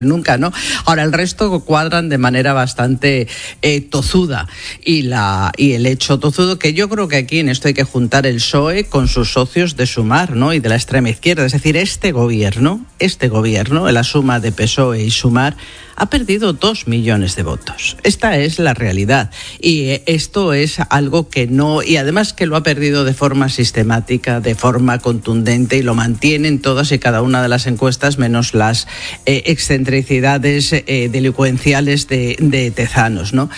nunca, ¿no? Ahora, el resto cuadran de manera bastante tozuda. Y el hecho tozudo, que yo creo que aquí en esto hay que juntar el PSOE con sus socios de Sumar, ¿no? Y de la extrema izquierda. Es decir, este gobierno, en la suma de PSOE y Sumar, ha perdido 2 millones de votos. Esta es la realidad. Y esto es algo que no... Y además que lo ha perdido de forma sistemática, de forma contundente, y lo mantiene en todas y cada una de las encuestas, menos las excentricidades delincuenciales de Tezanos, ¿no?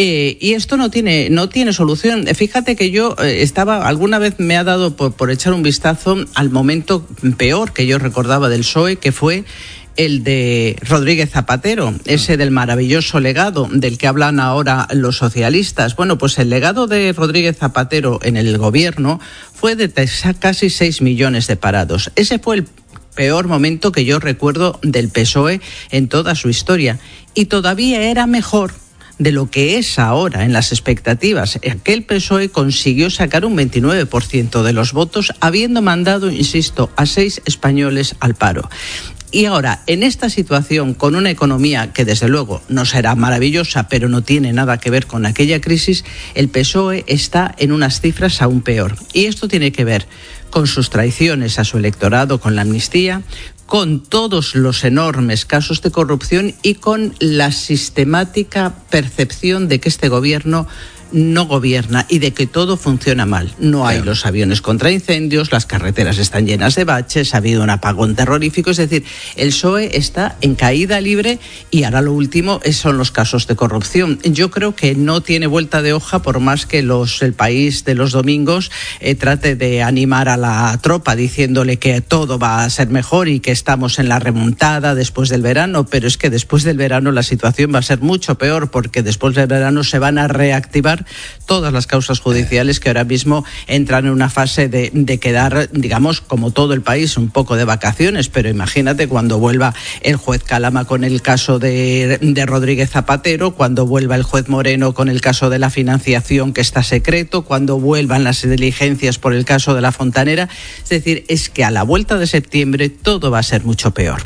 Y esto no tiene solución. Fíjate que yo alguna vez me ha dado por echar un vistazo al momento peor que yo recordaba del PSOE, que fue el de Rodríguez Zapatero, ese del maravilloso legado del que hablan ahora los socialistas. Bueno, pues el legado de Rodríguez Zapatero en el gobierno fue de casi 6 millones de parados. Ese fue el peor momento que yo recuerdo del PSOE en toda su historia. Y todavía era mejor de lo que es ahora en las expectativas. Aquel PSOE consiguió sacar un 29% de los votos, habiendo mandado, insisto, a 6 españoles al paro. Y ahora, en esta situación, con una economía que desde luego no será maravillosa, pero no tiene nada que ver con aquella crisis, el PSOE está en unas cifras aún peor. Y esto tiene que ver con sus traiciones a su electorado, con la amnistía, con todos los enormes casos de corrupción y con la sistemática percepción de que este gobierno no gobierna y de que todo funciona mal. No hay los aviones contra incendios, las carreteras están llenas de baches, ha habido un apagón terrorífico. Es decir, el PSOE está en caída libre y ahora lo último son los casos de corrupción. Yo creo que no tiene vuelta de hoja, por más que el País de los domingos trate de animar a la tropa diciéndole que todo va a ser mejor y que estamos en la remontada después del verano, pero es que después del verano la situación va a ser mucho peor, porque después del verano se van a reactivar todas las causas judiciales que ahora mismo entran en una fase de quedar, digamos, como todo el país, un poco de vacaciones. Pero imagínate cuando vuelva el juez Calama con el caso de Rodríguez Zapatero, cuando vuelva el juez Moreno con el caso de la financiación que está secreto, cuando vuelvan las diligencias por el caso de la Fontanera. Es decir, es que a la vuelta de septiembre todo va a ser mucho peor.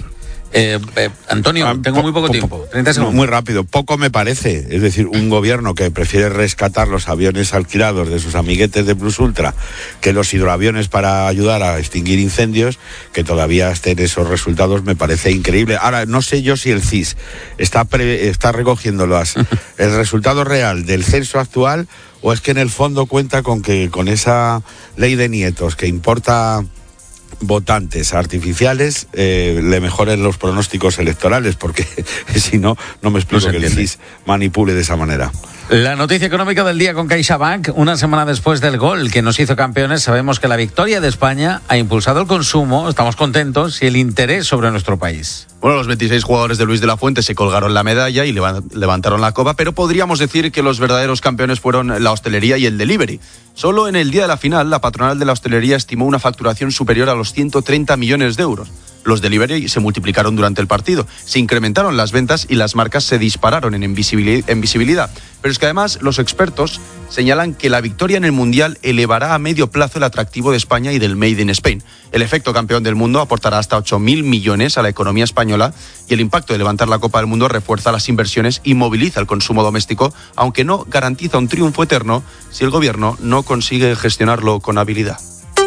Antonio, tengo muy poco tiempo. 30 segundos. Muy rápido. Poco me parece. Es decir, un gobierno que prefiere rescatar los aviones alquilados de sus amiguetes de Plus Ultra que los hidroaviones para ayudar a extinguir incendios, que todavía estén esos resultados, me parece increíble. Ahora, no sé yo si el CIS está recogiendo el resultado real del censo actual, o es que en el fondo cuenta con que con esa ley de nietos que importa votantes artificiales le mejoren los pronósticos electorales, porque si no me explico que el CIS manipule de esa manera. La noticia económica del día con CaixaBank. Una semana después del gol que nos hizo campeones, sabemos que la victoria de España ha impulsado el consumo, estamos contentos, y el interés sobre nuestro país. Bueno, los 26 jugadores de Luis de la Fuente se colgaron la medalla y levantaron la copa, pero podríamos decir que los verdaderos campeones fueron la hostelería y el delivery. Solo en el día de la final, la patronal de la hostelería estimó una facturación superior a los 130 millones de euros. Los delivery se multiplicaron durante el partido, se incrementaron las ventas y las marcas se dispararon en visibilidad. Pero es que además los expertos señalan que la victoria en el Mundial elevará a medio plazo el atractivo de España y del Made in Spain. El efecto campeón del mundo aportará hasta 8.000 millones a la economía española, y el impacto de levantar la Copa del Mundo refuerza las inversiones y moviliza el consumo doméstico, aunque no garantiza un triunfo eterno si el gobierno no consigue gestionarlo con habilidad.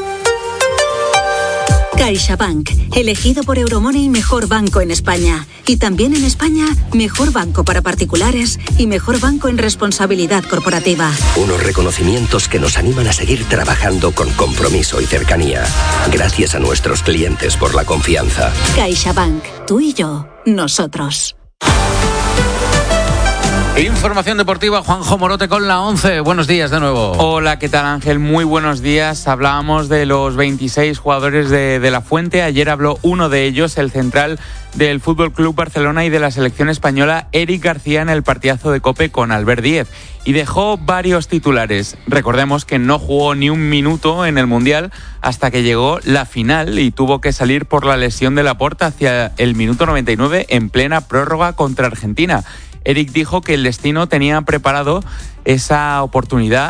CaixaBank, elegido por Euromoney mejor banco en España. Y también en España, mejor banco para particulares y mejor banco en responsabilidad corporativa. Unos reconocimientos que nos animan a seguir trabajando con compromiso y cercanía. Gracias a nuestros clientes por la confianza. CaixaBank, tú y yo, nosotros. Información deportiva, Juanjo Morote con la 11. Buenos días de nuevo. Hola, ¿qué tal, Ángel? Muy buenos días. Hablábamos de los 26 jugadores de La Fuente. Ayer habló uno de ellos, el central del Fútbol Club Barcelona y de la selección española, Eric García, en el partidazo de COPE con Albert Díez. Y dejó varios titulares. Recordemos que no jugó ni un minuto en el Mundial hasta que llegó la final y tuvo que salir por la lesión de Laporta hacia el minuto 99 en plena prórroga contra Argentina. Eric dijo que el destino tenía preparado esa oportunidad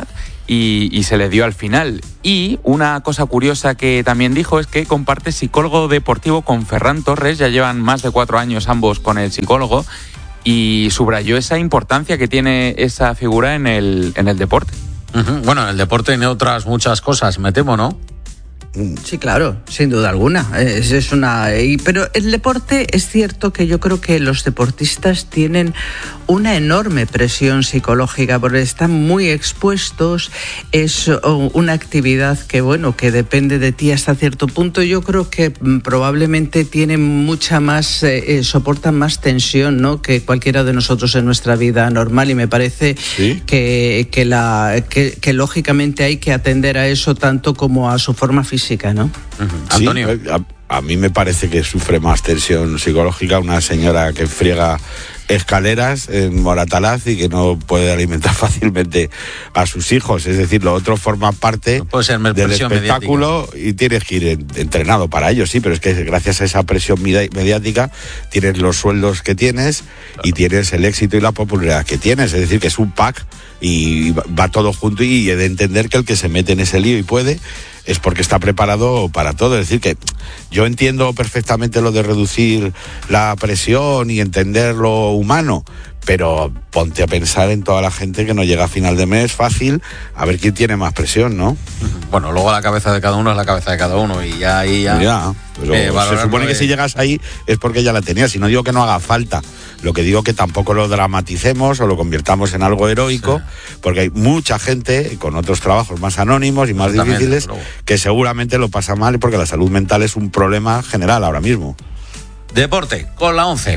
y se le dio al final. Y una cosa curiosa que también dijo es que comparte psicólogo deportivo con Ferran Torres, ya llevan más de 4 años ambos con el psicólogo, y subrayó esa importancia que tiene esa figura en el deporte. Bueno, en el deporte y en otras muchas cosas, me temo, ¿no? Sí, claro, sin duda alguna. Pero el deporte, es cierto que yo creo que los deportistas tienen una enorme presión psicológica porque están muy expuestos. Es una actividad que depende de ti hasta cierto punto. Yo creo que probablemente tienen mucha más, soportan más tensión, ¿no?, que cualquiera de nosotros en nuestra vida normal, y me parece que lógicamente hay que atender a eso tanto como a su forma física, ¿no? Antonio. Sí, a mí me parece que sufre más tensión psicológica una señora que friega escaleras en Moratalaz y que no puede alimentar fácilmente a sus hijos. Es decir, lo otro forma parte del espectáculo mediática. Y tienes que ir entrenado para ello, sí, pero es que gracias a esa presión mediática tienes los sueldos que tienes y tienes el éxito y la popularidad que tienes. Es decir, que es un pack y va todo junto, y he de entender que el que se mete en ese lío y puede es porque está preparado para todo. Es decir, que yo entiendo perfectamente lo de reducir la presión y entender lo humano, pero ponte a pensar en toda la gente que no llega a final de mes fácil, a ver quién tiene más presión, ¿no? Bueno, luego la cabeza de cada uno es la cabeza de cada uno, y ya ahí pero se supone que si llegas ahí es porque ya la tenías. Y no digo que no haga falta, lo que digo que tampoco lo dramaticemos o lo convirtamos en algo heroico, porque hay mucha gente con otros trabajos más anónimos y más difíciles que seguramente lo pasa mal, porque la salud mental es un problema general ahora mismo. Deporte con la 11.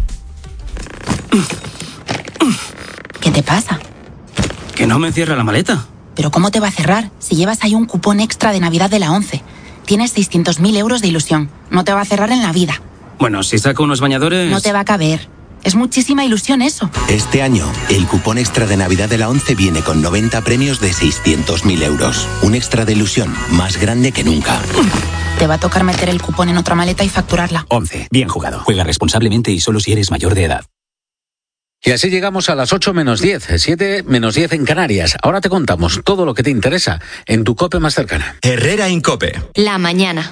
¿Qué te pasa? Que no me cierra la maleta. ¿Pero cómo te va a cerrar si llevas ahí un cupón extra de Navidad de la 11? Tienes 600.000 euros de ilusión. No te va a cerrar en la vida. Bueno, si saco unos bañadores... No te va a caber. Es muchísima ilusión eso. Este año, el cupón extra de Navidad de la 11 viene con 90 premios de 600.000 euros. Un extra de ilusión más grande que nunca. Te va a tocar meter el cupón en otra maleta y facturarla. 11. Bien jugado. Juega responsablemente y solo si eres mayor de edad. Y así llegamos a las 8 menos 10, 7 menos 10 en Canarias. Ahora te contamos todo lo que te interesa en tu COPE más cercana. Herrera Incope. La mañana.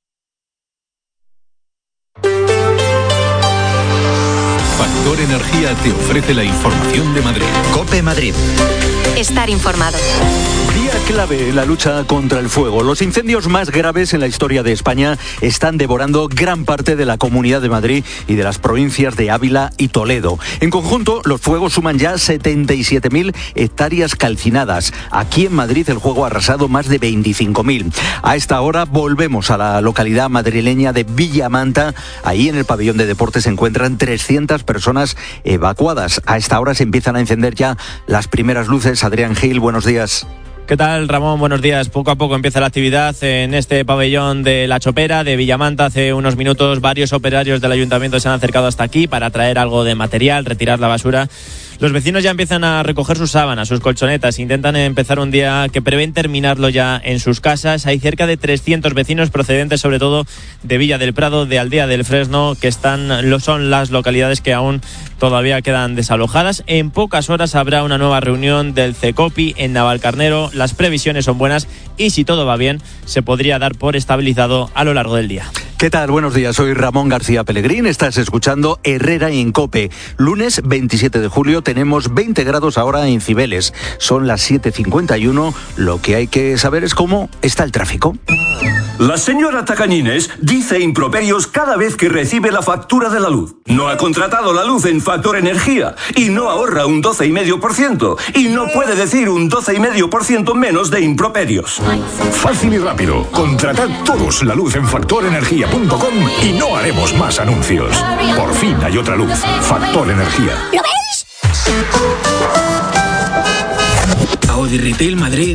Factor Energía te ofrece la información de Madrid. COPE Madrid. Estar informado. Día clave en la lucha contra el fuego. Los incendios más graves en la historia de España están devorando gran parte de la Comunidad de Madrid y de las provincias de Ávila y Toledo. En conjunto, los fuegos suman ya 77.000 hectáreas calcinadas. Aquí en Madrid el fuego ha arrasado más de 25.000. A esta hora volvemos a la localidad madrileña de Villamanta. Ahí en el pabellón de deportes se encuentran 300 personas evacuadas. A esta hora se empiezan a encender ya las primeras luces. Adrián Gil, buenos días. ¿Qué tal, Ramón? Buenos días. Poco a poco empieza la actividad en este pabellón de La Chopera de Villamanta. Hace unos minutos varios operarios del ayuntamiento se han acercado hasta aquí para traer algo de material, retirar la basura. Los vecinos ya empiezan a recoger sus sábanas, sus colchonetas, intentan empezar un día que prevén terminarlo ya en sus casas. Hay cerca de 300 vecinos procedentes sobre todo de Villa del Prado, de Aldea del Fresno, que son las localidades que aún todavía quedan desalojadas. En pocas horas habrá una nueva reunión del CECOPI en Navalcarnero. Las previsiones son buenas y si todo va bien se podría dar por estabilizado a lo largo del día. ¿Qué tal? Buenos días, soy Ramón García Pellegrín, estás escuchando Herrera en COPE. Lunes 27 de julio tenemos 20 grados ahora en Cibeles, son las 7:51, lo que hay que saber es cómo está el tráfico. La señora Tacañines dice improperios cada vez que recibe la factura de la luz. No ha contratado la luz en Factor Energía y no ahorra un 12,5% y no puede decir un 12,5% menos de improperios. Fácil y rápido. Contratad todos la luz en factorenergia.com y no haremos más anuncios. Por fin hay otra luz. Factor Energía. ¿Lo veis? Audi Retail Madrid.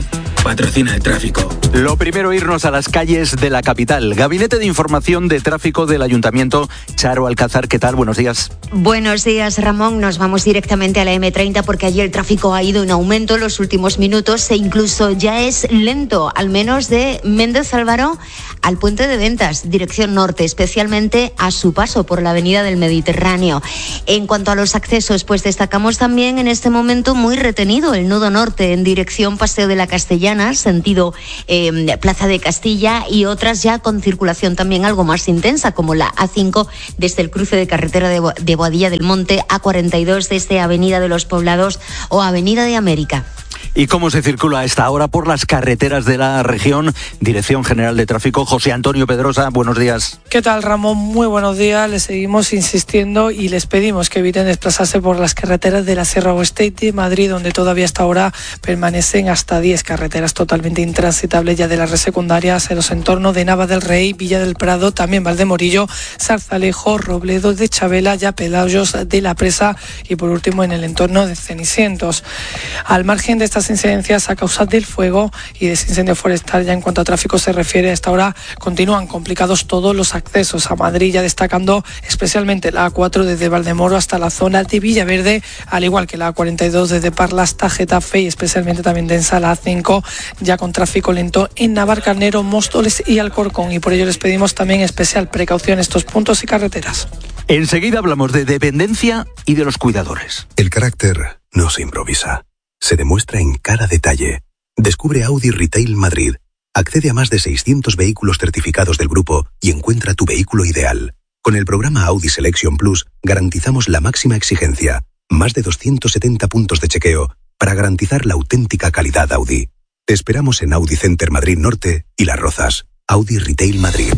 patrocina el tráfico. Lo primero, irnos a las calles de la capital. Gabinete de Información de Tráfico del Ayuntamiento. Charo Alcázar, ¿qué tal? Buenos días. Buenos días, Ramón. Nos vamos directamente a la M30 porque allí el tráfico ha ido en aumento en los últimos minutos e incluso ya es lento, al menos de Méndez Álvaro al puente de Ventas, dirección norte, especialmente a su paso por la avenida del Mediterráneo. En cuanto a los accesos, pues destacamos también en este momento muy retenido el nudo norte en dirección Paseo de la Castellana, sentido Plaza de Castilla, y otras ya con circulación también algo más intensa, como la A5 desde el cruce de carretera de Boadilla del Monte, A42 desde Avenida de los Poblados o Avenida de América. ¿Y cómo se circula a esta hora por las carreteras de la región? Dirección General de Tráfico, José Antonio Pedrosa, buenos días. ¿Qué tal, Ramón? Muy buenos días. Les seguimos insistiendo y les pedimos que eviten desplazarse por las carreteras de la Sierra Oeste y de Madrid, donde todavía hasta ahora permanecen hasta 10 carreteras totalmente intransitables ya de las redes secundarias en los entornos de Nava del Rey, Villa del Prado, también Valdemorillo, Zarzalejo, Robledo de Chabela, ya Pelayos de la Presa y por último en el entorno de Cenicientos. Al margen de estas incidencias a causa del fuego y de ese incendio forestal, ya en cuanto a tráfico se refiere, hasta ahora continúan complicados todos los accesos a Madrid, ya destacando especialmente la A4 desde Valdemoro hasta la zona de Villaverde, al igual que la A42 desde Parla hasta Getafe y especialmente también densa la A5, ya con tráfico lento en Navarcarnero, Móstoles y Alcorcón, y por ello les pedimos también especial precaución en estos puntos y carreteras. Enseguida hablamos de dependencia y de los cuidadores. El carácter no se improvisa. Se demuestra en cada detalle. Descubre Audi Retail Madrid. Accede a más de 600 vehículos certificados del grupo y encuentra tu vehículo ideal. Con el programa Audi Selection Plus garantizamos la máxima exigencia. Más de 270 puntos de chequeo para garantizar la auténtica calidad Audi. Te esperamos en Audi Center Madrid Norte y Las Rozas. Audi Retail Madrid.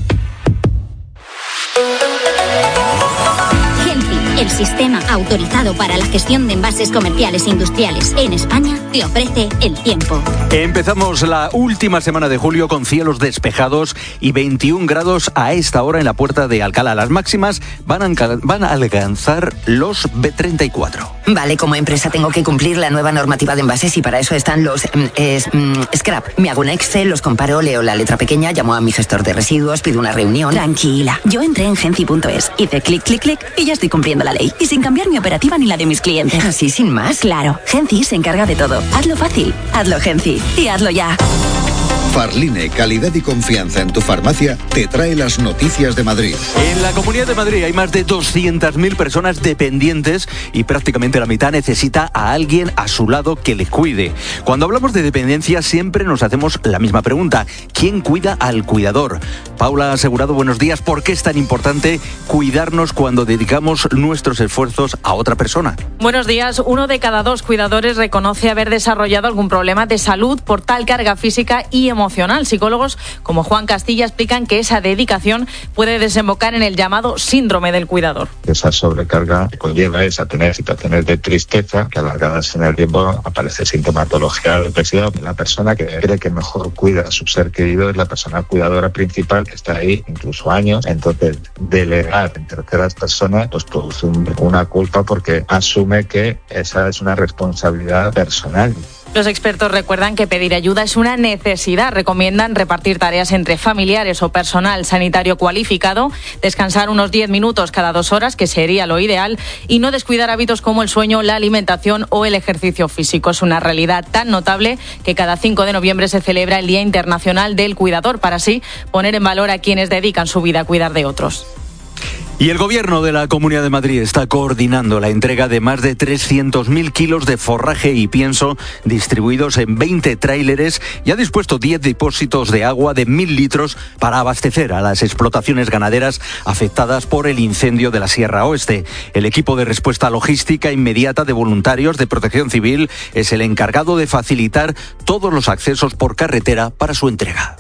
El sistema autorizado para la gestión de envases comerciales e industriales en España te ofrece el tiempo. Empezamos la última semana de julio con cielos despejados y 21 grados a esta hora en la puerta de Alcalá. Las máximas van a alcanzar los 34. Vale, como empresa tengo que cumplir la nueva normativa de envases y para eso están los scrap. Me hago un Excel, los comparo, leo la letra pequeña, llamo a mi gestor de residuos, pido una reunión. Tranquila, yo entré en Genci.es, hice clic, clic, clic y ya estoy cumpliendo la ley. Y sin cambiar mi operativa ni la de mis clientes. ¿Así sin más? Claro, Genci se encarga de todo. Hazlo fácil, hazlo Genci y hazlo ya. Farline, calidad y confianza en tu farmacia, te trae las noticias de Madrid. En la Comunidad de Madrid hay más de 200.000 personas dependientes y prácticamente la mitad necesita a alguien a su lado que le cuide. Cuando hablamos de dependencia siempre nos hacemos la misma pregunta: ¿quién cuida al cuidador? Paula Asegurado, buenos días. ¿Por qué es tan importante cuidarnos cuando dedicamos nuestros esfuerzos a otra persona? Buenos días. 1 de cada 2 cuidadores reconoce haber desarrollado algún problema de salud por tal carga física y emocional. Psicólogos como Juan Castilla explican que esa dedicación puede desembocar en el llamado síndrome del cuidador. Esa sobrecarga conlleva a tener situaciones de tristeza que alargadas en el tiempo aparece sintomatología depresiva. La persona que cree que mejor cuida a su ser querido es la persona cuidadora principal, que está ahí incluso años. Entonces, delegar en terceras personas pues produce una culpa porque asume que esa es una responsabilidad personal. Los expertos recuerdan que pedir ayuda es una necesidad. Recomiendan repartir tareas entre familiares o personal sanitario cualificado, descansar unos 10 minutos cada 2 horas, que sería lo ideal, y no descuidar hábitos como el sueño, la alimentación o el ejercicio físico. Es una realidad tan notable que cada 5 de noviembre se celebra el Día Internacional del Cuidador, para así poner en valor a quienes dedican su vida a cuidar de otros. Y el Gobierno de la Comunidad de Madrid está coordinando la entrega de más de 300.000 kilos de forraje y pienso distribuidos en 20 tráileres y ha dispuesto 10 depósitos de agua de 1.000 litros para abastecer a las explotaciones ganaderas afectadas por el incendio de la Sierra Oeste. El equipo de respuesta logística inmediata de voluntarios de Protección Civil es el encargado de facilitar todos los accesos por carretera para su entrega.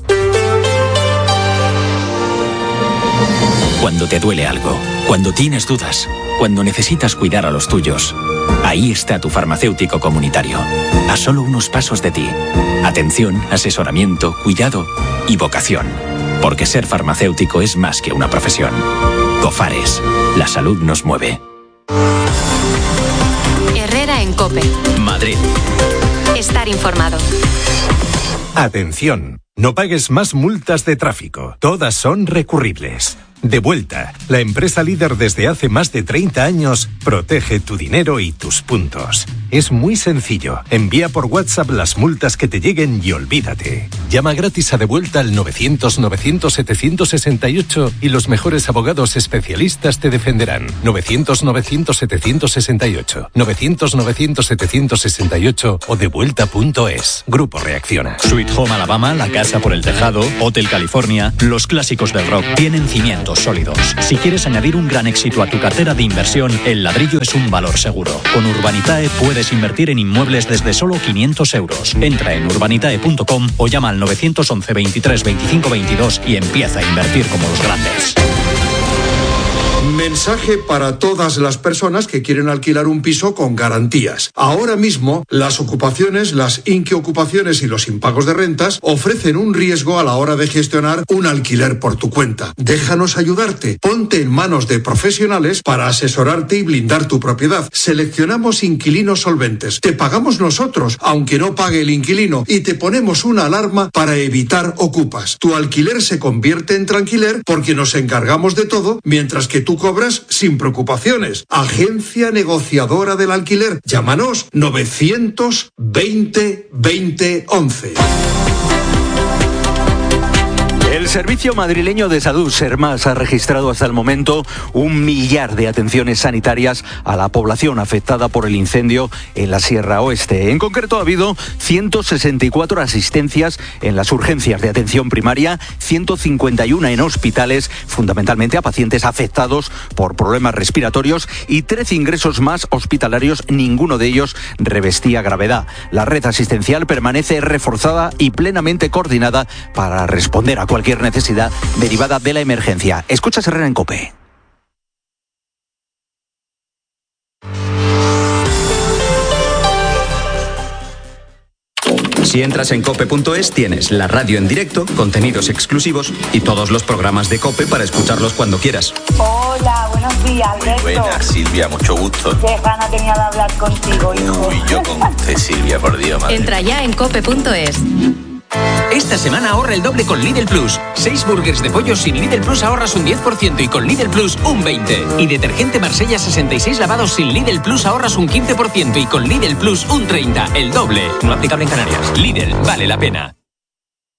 Cuando te duele algo, cuando tienes dudas, cuando necesitas cuidar a los tuyos, ahí está tu farmacéutico comunitario, a solo unos pasos de ti. Atención, asesoramiento, cuidado y vocación. Porque ser farmacéutico es más que una profesión. Cofares, la salud nos mueve. Herrera en COPE. Madrid. Estar informado. Atención, no pagues más multas de tráfico. Todas son recurribles. Devuelta, la empresa líder desde hace más de 30 años, protege tu dinero y tus puntos. Es muy sencillo. Envía por WhatsApp las multas que te lleguen y olvídate. Llama gratis a Devuelta al 900-900-768 y los mejores abogados especialistas te defenderán. 900-900-768. 900-900-768 o devuelta.es. Grupo Reacciona. Sweet Home Alabama, La Casa por el Tejado, Hotel California, los clásicos del rock tienen cimientos sólidos. Si quieres añadir un gran éxito a tu cartera de inversión, el ladrillo es un valor seguro. Con Urbanitae puedes invertir en inmuebles desde solo 500 euros. Entra en urbanitae.com o llama al 911 23 25 22 y empieza a invertir como los grandes. Mensaje para todas las personas que quieren alquilar un piso con garantías. Ahora mismo, las ocupaciones, las inquiocupaciones y los impagos de rentas ofrecen un riesgo a la hora de gestionar un alquiler por tu cuenta. Déjanos ayudarte. Ponte en manos de profesionales para asesorarte y blindar tu propiedad. Seleccionamos inquilinos solventes. Te pagamos nosotros, aunque no pague el inquilino, y te ponemos una alarma para evitar ocupas. Tu alquiler se convierte en tranquiler porque nos encargamos de todo, mientras que tú cobras sin preocupaciones. Agencia negociadora del alquiler. Llámanos 920 20 11. El Servicio Madrileño de Salud, SERMAS, ha registrado hasta el momento 1 millar de atenciones sanitarias a la población afectada por el incendio en la Sierra Oeste. En concreto, ha habido 164 asistencias en las urgencias de atención primaria, 151 en hospitales, fundamentalmente a pacientes afectados por problemas respiratorios, y 13 ingresos más hospitalarios, ninguno de ellos revestía gravedad. La red asistencial permanece reforzada y plenamente coordinada para responder a cualquier necesidad derivada de la emergencia. Escucha Herrera en COPE. Si entras en cope.es tienes la radio en directo, contenidos exclusivos y todos los programas de COPE para escucharlos cuando quieras. Hola, buenos días, Alberto. Muy buenas, Silvia, mucho gusto. Qué gana tenía de hablar contigo, hijo. Uy, yo con usted, Silvia, por Dios, madre. Entra ya en cope.es. Esta semana ahorra el doble con Lidl Plus. 6 burgers de pollo sin Lidl Plus ahorras un 10% y con Lidl Plus un 20%. Y detergente Marsella 66 lavados sin Lidl Plus ahorras un 15% y con Lidl Plus un 30%. El doble. No aplicable en Canarias. Lidl, vale la pena.